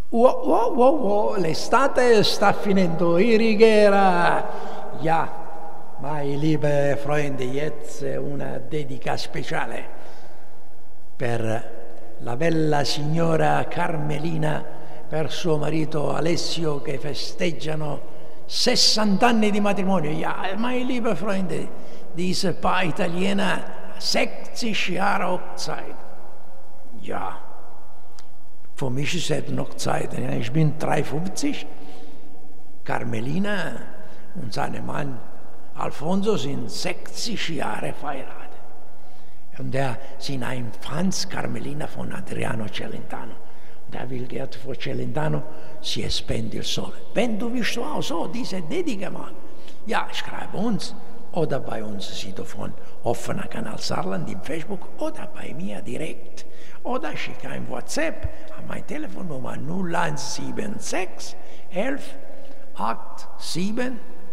L'estate sta finendo, η righiera. Ja, meine liebe Freunde, jetzt una dedica speciale per la bella signora Carmelina, per suo marito Alessio, che festeggiano 60 anni di matrimonio. Ja, meine liebe Freunde, diese Paar Italiener, 60 Jahre Hochzeit. Ja, für mich ist es noch Zeit. Ich bin 53. Carmelina und sein Mann Alfonso sind 60 Jahre verheiratet. Und er sind ein Franz Carmelina von Adriano Celentano. Und er will gerne für Celentano, si spende il sole. Wenn du willst auch so diese Dedica machen, ja, schreibe uns oder bei uns Sito von offener Kanal Saarland im Facebook oder bei mir direkt. Oder schicke ein WhatsApp an meine Telefonnummer 0176 11 87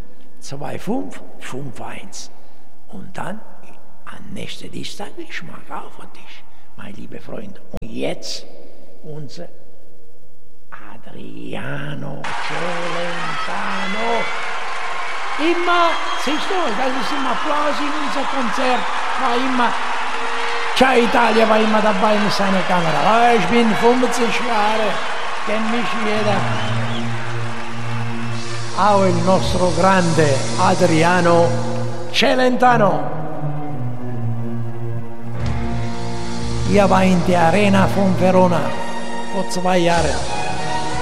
2551. Und dann am nächsten Dienstag, ich mag auch für dich, mein lieber Freund. Und jetzt unser Adriano Celentano. Immer, siehst du, das ist immer Applaus in unser Konzert, war immer, Ciao Italia war immer dabei mit seiner Kamera. Ich bin 50 Jahre, kennt mich jeder. Auch il nostro grande Adriano Celentano. Er war in der Arena von Verona vor 2 Jahren.